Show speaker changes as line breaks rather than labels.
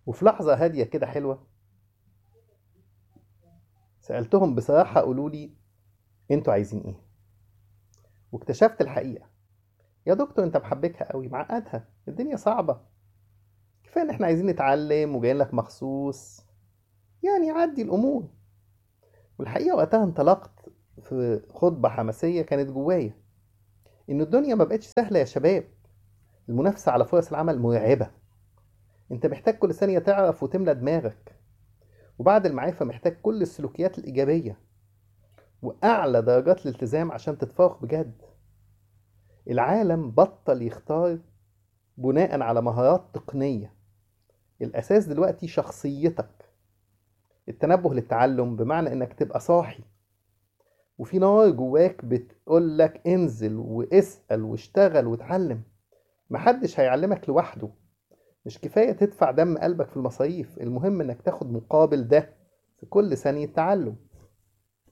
وفي لحظة هادية كده حلوة سألتهم بصراحة، قولوا لي انتوا عايزين ايه؟ واكتشفت الحقيقة. يا دكتور انت محبكها قوي، معقدها، الدنيا صعبة. كفاية ان احنا عايزين نتعلم وجايين لك مخصوص، يعني عدي الامور. والحقيقة وقتها انطلقت في خطبة حماسية كانت جوايا، ان الدنيا ما بقتش سهلة يا شباب. المنافسة على فرص العمل مرعبة. انت محتاج كل ثانية تعرف وتملى دماغك، وبعد المعرفة محتاج كل السلوكيات الإيجابية وأعلى درجات الالتزام عشان تتفوق بجد. العالم بطل يختار بناء على مهارات تقنية. الأساس دلوقتي شخصيتك. التنبه للتعلم بمعنى إنك تبقى صاحي، وفي نار جواك بتقولك انزل واسأل واشتغل واتعلم. محدش هيعلمك لوحده. مش كفاية تدفع دم قلبك في المصاريف، المهم إنك تاخد مقابل ده في كل ثانية تعلم.